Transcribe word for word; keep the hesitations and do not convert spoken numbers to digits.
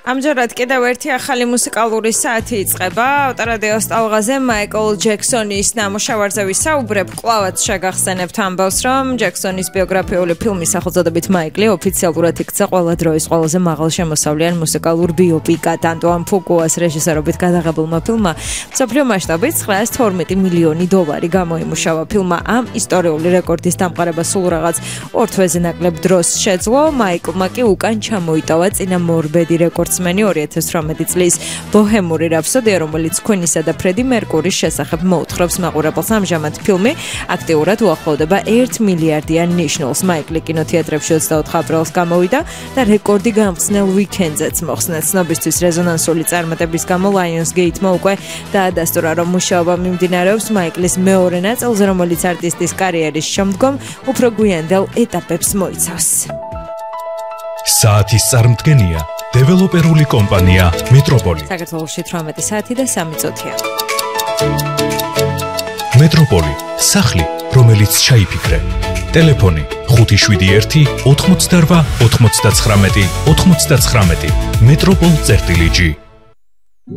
ამჯერად კიდევ ერთი ახალი მუსიკალური საათი იწყება. ავტორადიოს ტალღაზე მაიკლ ჯექსონის ნამუშევარზე ვისაუბრებ. კვლავაც შეგახსენებთ ამბავს, რომ ჯექსონის ბიოგრაფიული ფილმის სახელწოდებით მაიკლი ოფიციალურად იქცა ყველა დროის ყველაზე მაღალშემოსავლიან მუსიკალურ ბიოპიკად. ანტუან ფუკუას რეჟისორობით გადაღებულმა ფილმმა მსოფლიო მასშტაბით ცხრაას თორმეტი მილიონი დოლარი გამოიმუშავა. ფილმმა ამ ისტორიული რეკორდის დამყარება სულ რაღაც ორ თვეზე ნაკლებ დროს შეძლო. მაიკლმა კი უკან ჩამოიტავა წინა მორბედი რეკორდს ორი ათას ოცდაოთხი წლის ბოჰემური რაფსოდია, რომელიც Queen-ისა და ფრედი მერკურის შესახებ მოუთხრობს მაყურებელს. ამჟამად ფილმი აქტიურად უახლოვდება ერთ მილიარდიან ნიშნულს. მაიკლი კინოთეატრებში ოცდაოთხ აპრილს გამოვიდა და რეკორდი გამხსნელ ვიკენდზეც მოხსნა. ცნობისთვის რეზონანსული წარმატების გამო Lionsgate-მა უკვე დაადასტურა, რომ მუშაობა მიმდინარეობს მაიკლის მეორე ნაწილზე, რომელიც არტისტის კარიერის შემდგომ უფრო გვიანდელ ეტაპებს მოიცავს. საათის წარმდგენია დეველოპერული კომპანია მეტროპოლი. საქართველოში თვრამეტი საათი და სამი წუთია. მეტროპოლი, სახლი, რომელიც ჩაიფიქრე. ტელეფონი ხუთი შვიდი ერთი ოთხმოცდაორვა ოცდათხმეტი ოცდათხმეტი. მეტროპოლ წერტილი ჯი.